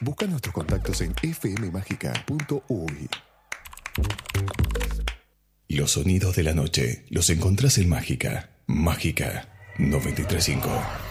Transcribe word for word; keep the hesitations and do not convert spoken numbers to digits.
Busca nuestros contactos en f m mágica punto u y. Los sonidos de la noche los encontrás en Mágica. Mágica noventa y tres punto cinco.